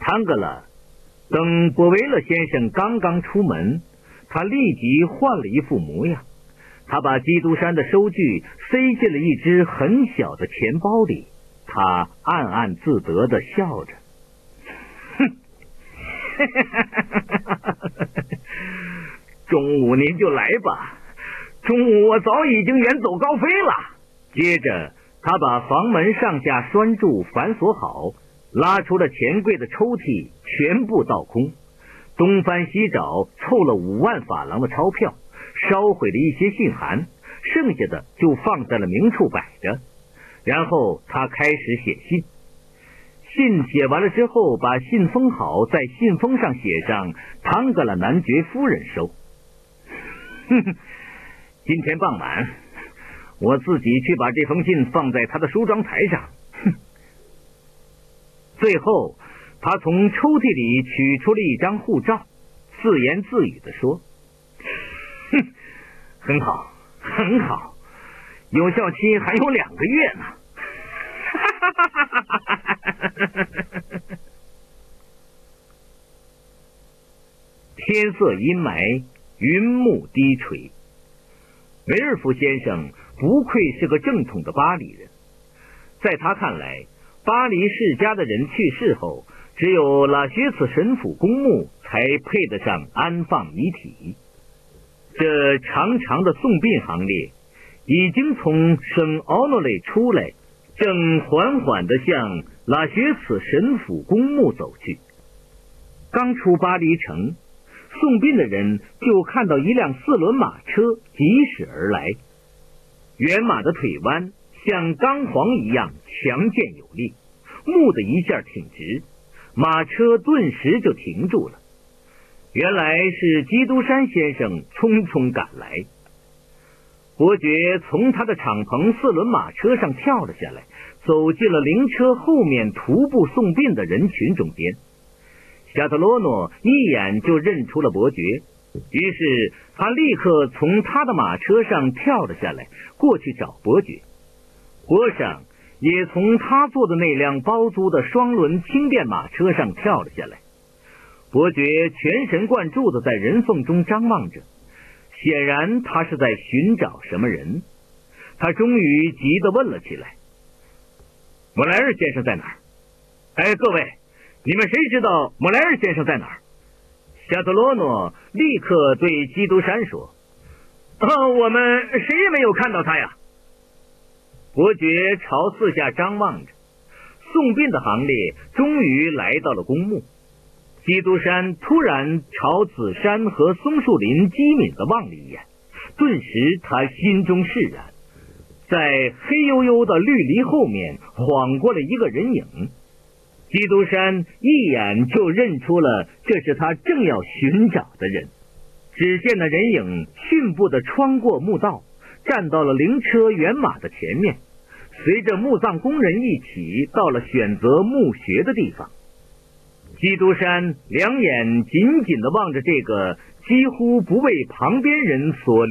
唐格勒，等博维勒先生刚刚出门，他立即换了一副模样。他把基督山的收据塞进了一只很小的钱包里，他暗暗自得地笑着。哼，中午您就来吧，中午我早已经远走高飞了。接着他把房门上下拴住，反锁好，拉出了钱柜的抽屉，全部倒空，东翻西找，凑了5万法郎的钞票，烧毁了一些信函，剩下的就放在了明处摆着。然后他开始写信，信写完了之后，把信封好，在信封上写上唐格勒男爵夫人收。今天傍晚我自己去把这封信放在他的梳妆台上。最后他从抽屉里取出了一张护照，自言自语地说，很好很好，有效期还有2个月呢。天色阴霾，云幕低垂。维尔夫先生不愧是个正统的巴黎人，在他看来，巴黎世家的人去世后，只有拉薛茨神府公墓才配得上安放遗体。这长长的送殡行列已经从圣奥诺雷出来，正缓缓地向拉薛茨神府公墓走去。刚出巴黎城，送殡的人就看到一辆4轮马车疾驶而来，原马的腿弯像钢簧一样强健有力，蓦的一下挺直，马车顿时就停住了。原来是基督山先生匆匆赶来。伯爵从他的敞篷4轮马车上跳了下来，走进了灵车后面徒步送殡的人群中间。夏特罗诺一眼就认出了伯爵，于是他立刻从他的马车上跳了下来，过去找伯爵。伯上也从他坐的那辆包租的双轮轻便马车上跳了下来。伯爵全神贯注地在人缝中张望着，显然他是在寻找什么人。他终于急地问了起来，莫莱尔先生在哪儿？哎，各位，你们谁知道莫莱尔先生在哪儿？夏特罗诺立刻对基督山说，我们谁也没有看到他呀。伯爵朝四下张望着，送殡的行列终于来到了公墓。基督山突然朝紫杉和松树林机敏地望了一眼，顿时他心中释然，在黑黝黝的绿篱后面晃过了一个人影。基督山一眼就认出了这是他正要寻找的人。只见那人影迅步地穿过墓道，站到了灵车辕马的前面，随着墓葬工人一起到了选择墓穴的地方。基督山两眼紧紧地望着这个几乎不为旁边人所